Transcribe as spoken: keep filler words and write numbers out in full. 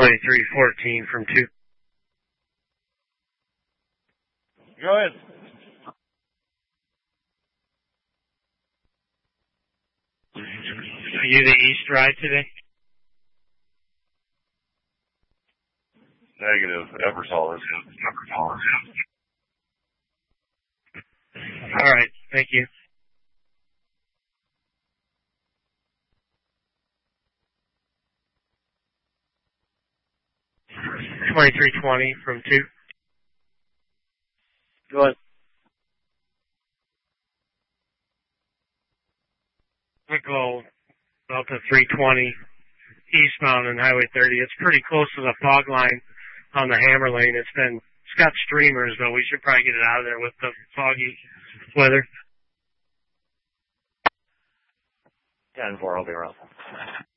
twenty-three fourteen from two. Go ahead. Are you the east ride today? Negative. Ebersol is. Ebersol is. All right. Thank you. twenty-three twenty from two. Go ahead. Wicklow, Delta three twenty, eastbound on Highway thirty. It's pretty close to the fog line on the Hammer Lane. It's been, it's got streamers, though. We should probably get it out of there with the foggy weather. ten four, I'll be around.